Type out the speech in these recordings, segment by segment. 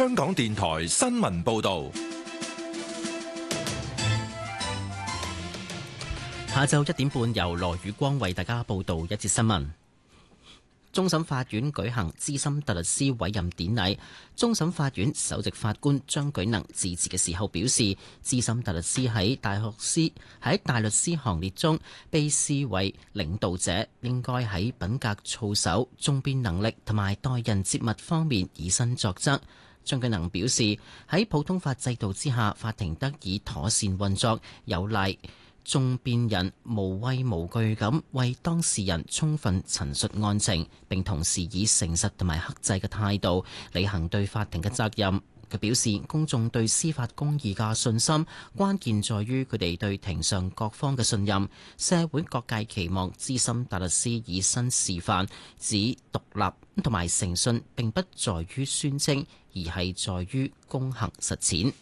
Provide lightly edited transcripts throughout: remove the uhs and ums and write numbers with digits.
香港電台新聞報道。 下晝1點半，由羅宇光為大家報道一節新聞。終審法院舉行資深大律師委任典禮，終審法院首席法官張舉能致辭嘅時候表示，資深大律師喺大律師行列中被視為領導者，應該喺品格操守、訟辯能力同埋待人接物方面以身作則。張舉能表示，喺普通法制度之下，法庭得以妥善運作，有賴訟辯人無畏無懼咁為當事人充分陳述案情，並同時以誠實同埋克制嘅態度履行對法庭嘅責任。佢表示，公眾對司法公義嘅信心，關鍵在於佢哋對庭上各方嘅信任。社會各界期望資深大律師以身示範，指獨立同埋誠信並不在於宣稱，而係在於公行實踐。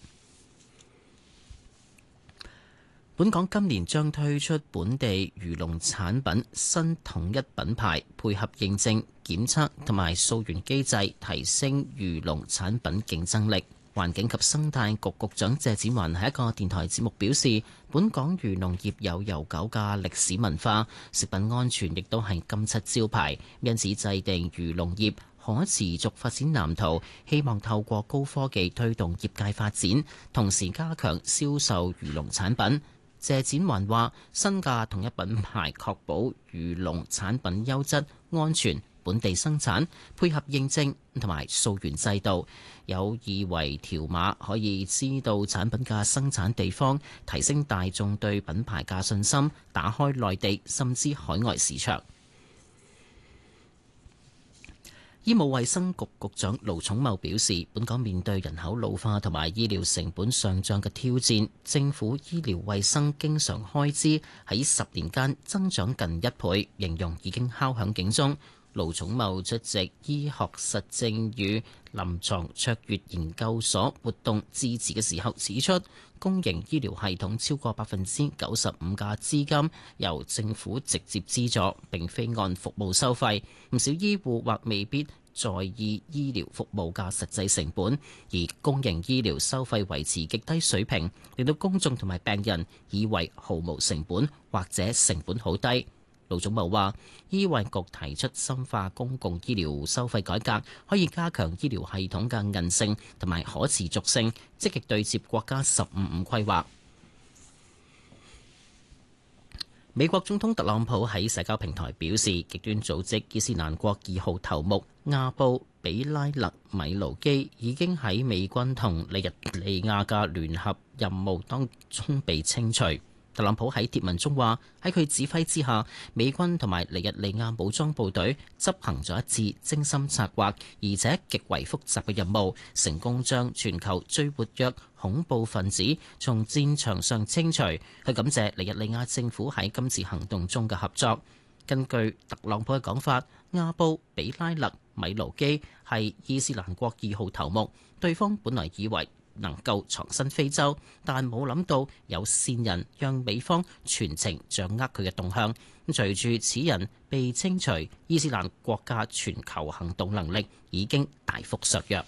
本港今年將推出本地漁農產品新統一品牌，配合認證、檢測同埋溯源機制，提升漁農產品競爭力。環境及生態局局長謝展寰喺一個電台節目表示，本港漁農業有悠久嘅歷史文化，食品安全亦都係金漆招牌，因此制定漁農業可持續發展藍圖，希望透過高科技推動業界發展，同時加強銷售漁農產品。謝展寰話：新嘅統一品牌確保漁農產品優質、安全、本地生產，配合認證同埋溯源制度，有二維條碼可以知道產品嘅生產地方，提升大眾對品牌嘅信心，打開內地甚至海外市場。醫務衛生局局長盧寵茂表示，本港面對人口老化同埋醫療成本上漲嘅挑戰，政府醫療衛生經常開支喺10年間增長近1倍，形容已經敲響警鐘。盧寵茂出席醫學實證與臨床卓越研究所活動致辭嘅時候指出，公營醫療系統超過95%嘅資金由政府直接資助，並非按服務收費。唔少醫護或未必在意醫療服務嘅實際成本，而公營醫療收費維持極低水平，令到公眾同埋病人以為毫無成本或者成本好低。盧寵茂話，醫衛局提出深化公共醫療收費改革，可以加強醫療系統嘅韌性同埋可持續性，積極對接國家15+5規劃。美國總統特朗普喺社交平台表示，極端組織伊斯蘭國2號頭目亞布比拉勒米盧基已經喺美軍同尼日利亞嘅聯合任務當中被清除。特朗普喺貼文中話，喺佢指揮之下，美軍同埋尼日利亞武裝部隊執行咗一次精心策劃而且極為複雜嘅任務，成功將全球最活躍恐怖分子從戰場上清除。佢感謝尼日利亞政府喺今次行動中嘅合作。根據特朗普嘅講法，亞布比拉勒米盧基係伊斯蘭國2號頭目，對方本來以為能夠藏身非洲，但冇諗到有線人讓美方全程掌握佢嘅動向。隨住此人被清除，伊斯蘭國家全球行動能力已經大幅削弱。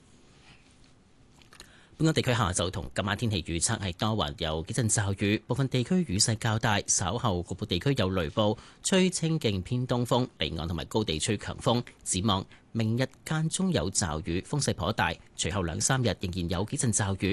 本港地區下晝同今晚天氣預測係多雲，有幾陣驟雨，部分地區雨勢較大，稍後局部地區有雷暴，吹清勁偏東風，離岸同埋高地吹強風。展望明日間中有驟雨，風勢頗大，隨後2-3日仍然有幾陣驟雨。